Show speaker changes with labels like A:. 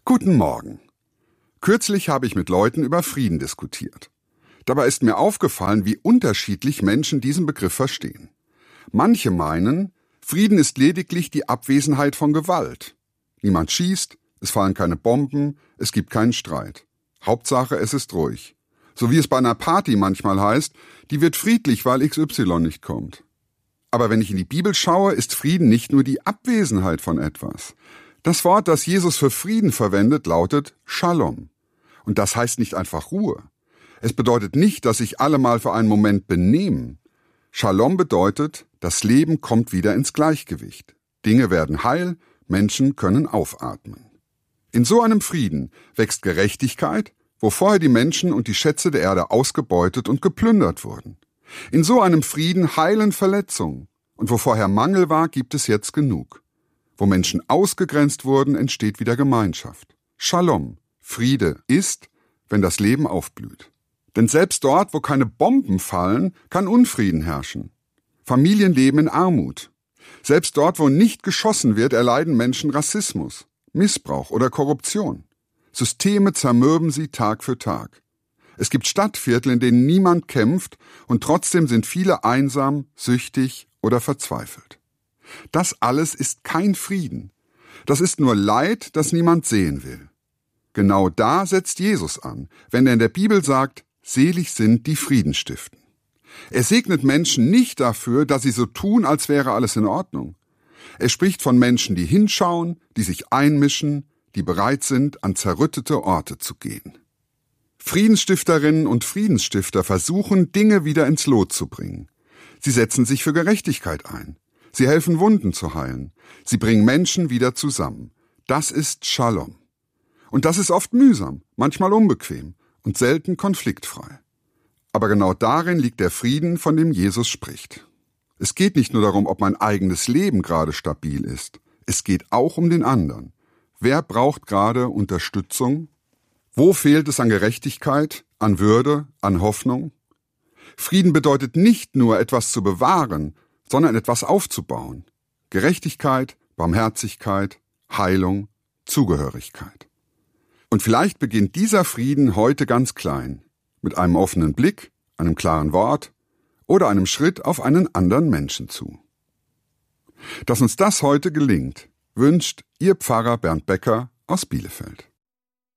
A: Guten Morgen. Kürzlich habe ich mit Leuten über Frieden diskutiert. Dabei ist mir aufgefallen, wie unterschiedlich Menschen diesen Begriff verstehen. Manche meinen, Frieden ist lediglich die Abwesenheit von Gewalt. Niemand schießt, es fallen keine Bomben, es gibt keinen Streit. Hauptsache, es ist ruhig. So wie es bei einer Party manchmal heißt, die wird friedlich, weil XY nicht kommt. Aber wenn ich in die Bibel schaue, ist Frieden nicht nur die Abwesenheit von etwas. Das Wort, das Jesus für Frieden verwendet, lautet Shalom. Und das heißt nicht einfach Ruhe. Es bedeutet nicht, dass sich alle mal für einen Moment benehmen. Shalom bedeutet, das Leben kommt wieder ins Gleichgewicht. Dinge werden heil, Menschen können aufatmen. In so einem Frieden wächst Gerechtigkeit, wo vorher die Menschen und die Schätze der Erde ausgebeutet und geplündert wurden. In so einem Frieden heilen Verletzungen, und wo vorher Mangel war, gibt es jetzt genug. Wo Menschen ausgegrenzt wurden, entsteht wieder Gemeinschaft. Shalom, Friede ist, wenn das Leben aufblüht. Denn selbst dort, wo keine Bomben fallen, kann Unfrieden herrschen. Familien leben in Armut. Selbst dort, wo nicht geschossen wird, erleiden Menschen Rassismus, Missbrauch oder Korruption. Systeme zermürben sie Tag für Tag. Es gibt Stadtviertel, in denen niemand kämpft und trotzdem sind viele einsam, süchtig oder verzweifelt. Das alles ist kein Frieden. Das ist nur Leid, das niemand sehen will. Genau da setzt Jesus an, wenn er in der Bibel sagt, selig sind, die Frieden stiften. Er segnet Menschen nicht dafür, dass sie so tun, als wäre alles in Ordnung. Er spricht von Menschen, die hinschauen, die sich einmischen, die bereit sind, an zerrüttete Orte zu gehen. Friedensstifterinnen und Friedensstifter versuchen, Dinge wieder ins Lot zu bringen. Sie setzen sich für Gerechtigkeit ein. Sie helfen, Wunden zu heilen. Sie bringen Menschen wieder zusammen. Das ist Shalom. Und das ist oft mühsam, manchmal unbequem und selten konfliktfrei. Aber genau darin liegt der Frieden, von dem Jesus spricht. Es geht nicht nur darum, ob mein eigenes Leben gerade stabil ist. Es geht auch um den anderen. Wer braucht gerade Unterstützung? Wo fehlt es an Gerechtigkeit, an Würde, an Hoffnung? Frieden bedeutet nicht nur, etwas zu bewahren, sondern etwas aufzubauen. Gerechtigkeit, Barmherzigkeit, Heilung, Zugehörigkeit. Und vielleicht beginnt dieser Frieden heute ganz klein, mit einem offenen Blick, einem klaren Wort oder einem Schritt auf einen anderen Menschen zu. Dass uns das heute gelingt, wünscht Ihr Pfarrer Bernd Becker aus Bielefeld.